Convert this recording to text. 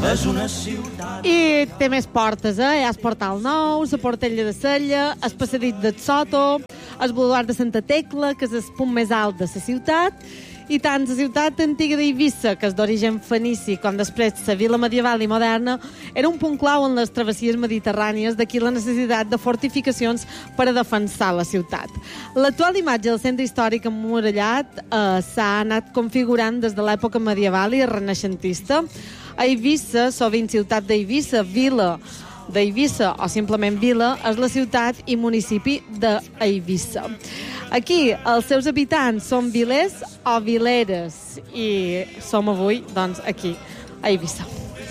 I té més portes, Hi ha el Portal Nou, la Portella de Sella, el Passadís del Soto, el Boulevard de Santa Tecla, que és el punt més alt de la ciutat, i tant la ciutat antiga d'Eivissa, que és d'origen fenici, com després la vila medieval i moderna, era un punt clau en les travessies mediterrànies, d'aquí la necessitat de fortificacions per a defensar la ciutat. L'actual imatge del centre històric emmurallat s'ha anat configurant des de l'època medieval i renaixentista. A Eivissa, sovint ciutat d'Eivissa, vila d'Eivissa o simplement vila, és la ciutat i municipi d'Eivissa. Aquí els seus habitants són vilers o vileres i som avui, doncs, aquí, a Eivissa.